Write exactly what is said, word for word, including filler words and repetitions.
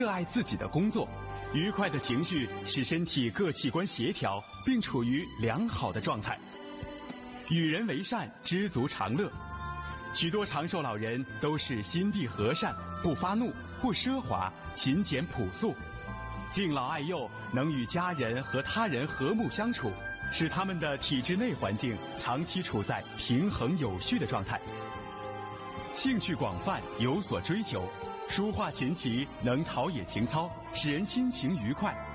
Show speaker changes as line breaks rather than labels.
热爱自己的工作。愉快的情绪使身体各器官协调，并处于良好的状态。与人为善，知足常乐。许多长寿老人都是心地和善，不发怒，不奢华，勤俭朴素，敬老爱幼，能与家人和他人和睦相处，使他们的体制内环境长期处在平衡有序的状态。兴趣广泛，有所追求，书画琴棋能陶冶情操，使人心情愉快。